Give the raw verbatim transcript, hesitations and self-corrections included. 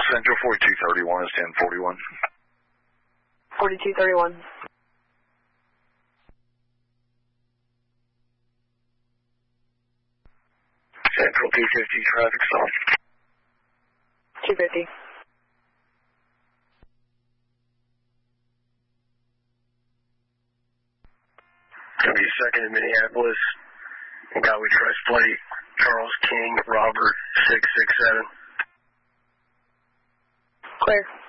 Central forty-two thirty-one is ten forty-one. forty-two thirty-one. Central two fifty, traffic stop. two fifty. Gonna be second in Minneapolis. Guy we trust plate, Charles King, Robert, six six seven. Clear.